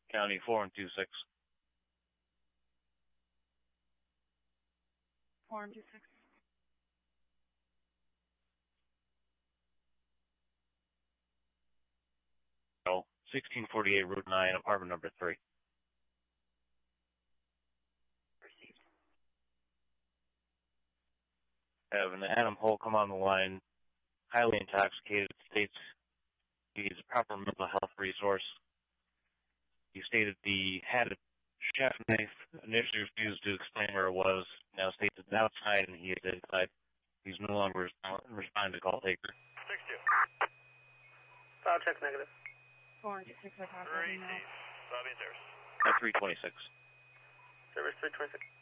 County 4 and 26. 4 and 26. Oh, 1648 Route 9, apartment number 3. Received. Have an Adam Hull come on the line, highly intoxicated, states he's a proper mental health resource. He stated he had a chef knife, initially refused to explain where it was, now states it's outside and he is inside. He's no longer responding to call taker. 6-2. File check negative. 4 and 26, I copy. Receive. Lobby and service. At 326. Service 326.